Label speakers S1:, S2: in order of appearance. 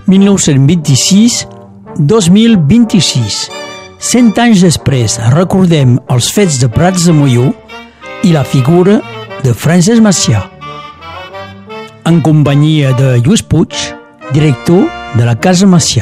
S1: 1926-2026. 100 anys després recordem els fets de Prats de Molló i la figura de Francesc Macià. En companyia de Lluís Puig, director de la Casa Macià.